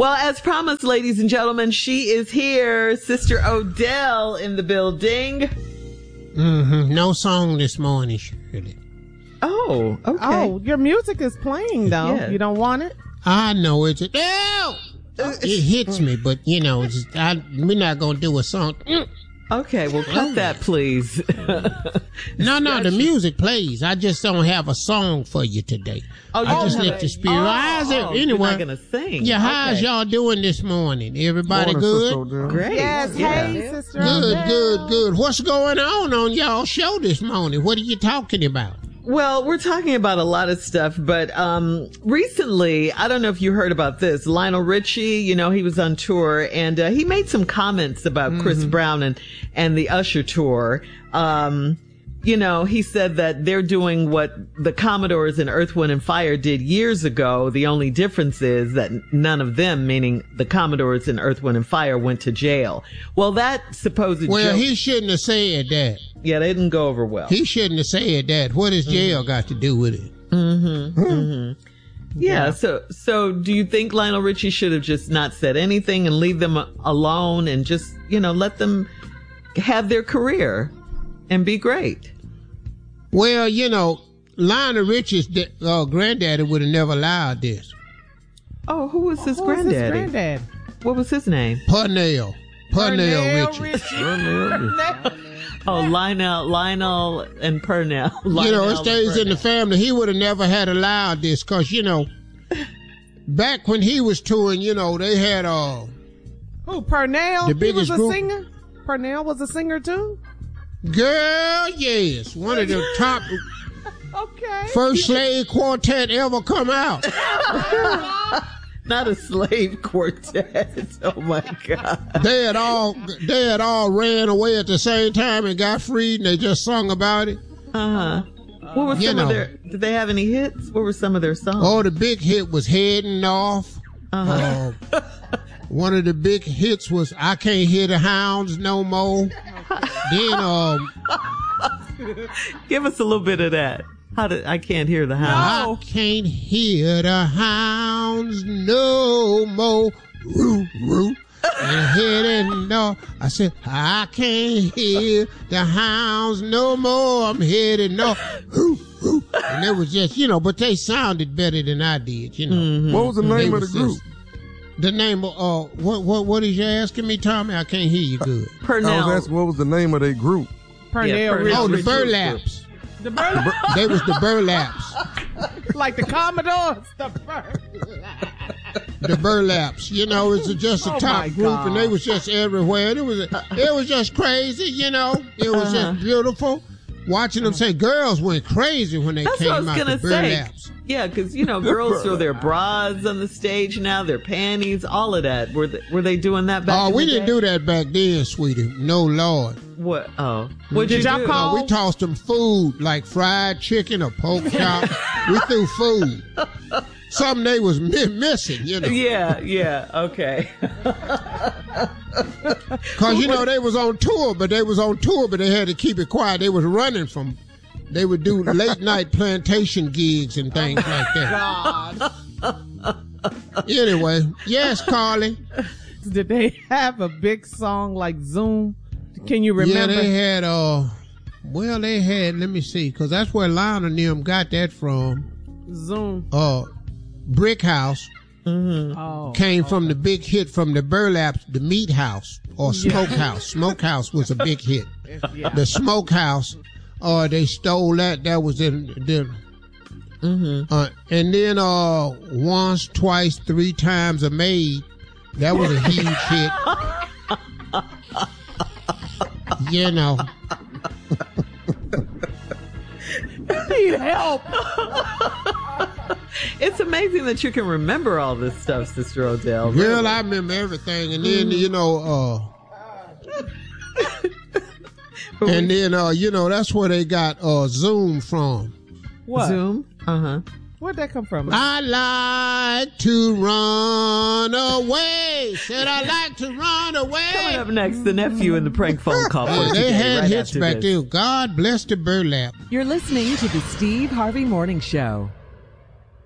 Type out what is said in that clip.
Well, as promised, ladies and gentlemen, she is here. Sister Odell in the building. No song this morning, Shirley. Oh, okay. Oh, your music is playing, though. Yeah. You don't want it? I know it's it hits me, but we're not gonna do a song. Okay, well, cut that, please. No, the music plays. I just don't have a song for you today. I just let the spirit. Anyway, you're not gonna sing. Yeah, how's y'all doing this morning? Everybody good? Great. Yes, hey, Sister Good. What's going on y'all show this morning? What are you talking about? Well, we're talking about a lot of stuff, but recently, I don't know if you heard about this, Lionel Richie, he was on tour, and he made some comments about Chris Brown and the Usher tour. He said that they're doing what the Commodores and Earth, Wind and Fire did years ago. The only difference is that none of them, meaning the Commodores and Earth, Wind and Fire, went to jail. Well, that supposed joke, he shouldn't have said that. Yeah, they didn't go over well. He shouldn't have said that. What has jail got to do with it? Yeah. So do you think Lionel Richie should have just not said anything and leave them alone and just, let them have their career and be great? Well, Lionel Richie's granddaddy would have never allowed this. Oh, who was his granddaddy? What was his name? Purnell Richie. Oh, Lionel and Purnell. It stays in the family. He would have never had allowed this because, back when he was touring, they had Who, Purnell? The biggest he was a group. singer? Purnell was a singer too? Girl, yes. One of the top Okay. first slave quartet ever come out. Not a slave quartet. Oh my God. They had all ran away at the same time and got freed, and they just sung about it. What were some of their? Did they have any hits? What were some of their songs? Oh, the big hit was Heading Off. One of the big hits was I Can't Hear the Hounds No More. Then give us a little bit of that. I can't hear the hounds. I can't hear the hounds no more. Roo, roo. And heading north. I said, I can't hear the hounds no more. I'm heading north. Roo, roo. And it was just, but they sounded better than I did, What was the name of the group? The name of, what is you asking me, Tommy? I can't hear you good. Purnell. I was asking what was the name of their group. Purnell Richie. Oh, the Burlaps. They was the Burlaps. Like the Commodores. The Burlaps. It's just a top group, and they was just everywhere. It was just crazy, It was just beautiful. Watching them say girls went crazy when they came out, the Burlaps. Yeah, because, girls throw their bras on the stage now, their panties, all of that. Were they doing that back in the day? We didn't do that back then, sweetie. No, Lord. What? Oh. What did y'all do? call? We tossed them food, like fried chicken or pork chop. We threw food. Something they was missing, Yeah, okay. Because, they was on tour, but they had to keep it quiet. They was running from... They would do late night plantation gigs and things like that. God. Anyway, yes, Carly. Did they have a big song like Zoom? Can you remember? Yeah, they had, they had, let me see, because that's where Lionel and them got that from. Zoom. Brick House came from the big hit from the Burlaps, the Meat House, or Smokehouse. Smokehouse was a big hit. Yeah. The Smokehouse. They stole that. That was in the. And then once, twice, 3 times a maid. That was a huge hit. I need help. It's amazing that you can remember all this stuff, Sister Odell. Girl, really. I remember everything. And then, and then, that's where they got Zoom from. What? Zoom? Where'd that come from? I like to run away. Said I like to run away. Coming up next, the nephew and the prank phone call. They had right hits back then. God bless the Burlap. You're listening to the Steve Harvey Morning Show.